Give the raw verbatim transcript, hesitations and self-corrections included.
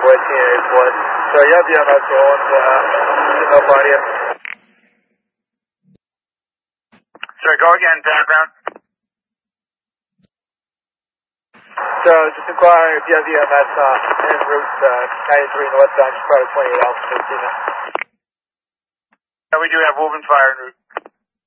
fourteen eighty-four. So you have B M S on, uh, no party. Sorry, go again, background. So just inquire if you have B M S uh, en route uh, ninety-three northbound, just probably twenty-eight Alpha fifteen. Yeah, we do have Woven Fire en route.